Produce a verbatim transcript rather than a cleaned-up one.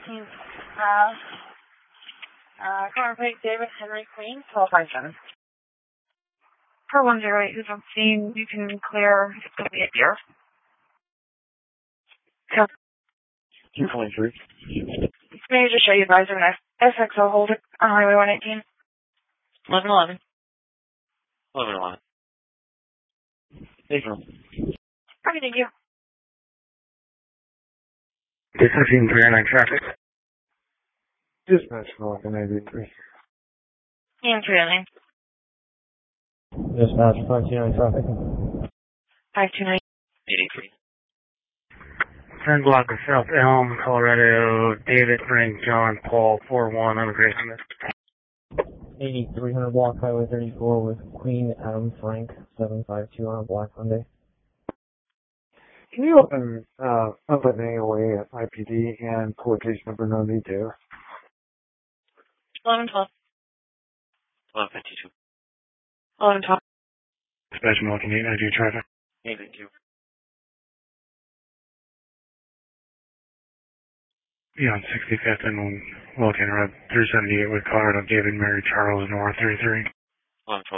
nineteen uh, uh, car plate David Henry Queen, twelve five seven. For one zero eight, who's on scene, you can clear, it's going to be a deer. So, two twenty-three. may I just show you advisor and S X O hold it on Highway one eighteen? eleven eleven. eleven eleven. Thank you. Okay, thank you. Dispatching three oh nine traffic. Dispatch Falcon eighty-three. And three oh nine. Dispatch five two nine traffic. five two nine. eighty-three. ten block of South Elm, Colorado, David, Frank, John, Paul, four one, on the Great Smith. eighty-three hundred block, Highway thirty-four with Queen, Adam, Frank, seven five two on a Black Monday. Can you open, uh, open A O A at I P D and court case number no detail? eleven twelve. eleven fifty-two. eleven twelve. Dispatch Milwaukee, eight ninety-two traffic. Hey, thank you. Yeah, on sixty-fifth and Wilkin Road, three seventy-eight with Colorado, David, Mary, Charles, Nora, thirty-three. eleven twelve.